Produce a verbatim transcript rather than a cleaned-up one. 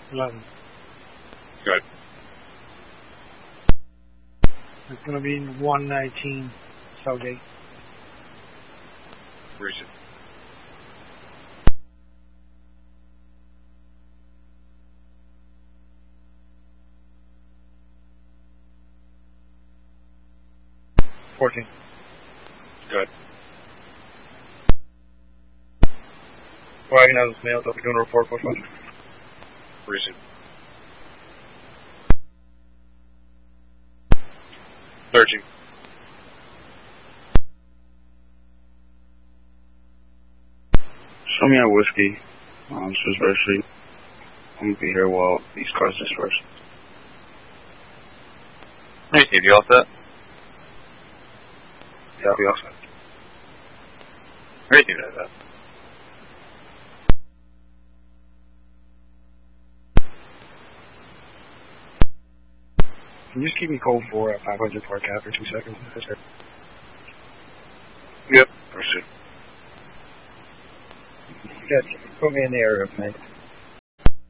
eleven. Good. It's going to be one nineteen Southgate. Recent. fourteen. Good. Wagon has mailed up doing a report for fun. Recent. Thirteen. Show me a whiskey. Um, Shrewsbury Street. I'm gonna be here while these cars disperse. Hey, Steve, you all set? Yeah, I'll be all set. Hey, Steve, that. Can you just keep me cold for at five hundred Park Ave for two seconds? Yep. Recent. Good. Put me in the area, mate.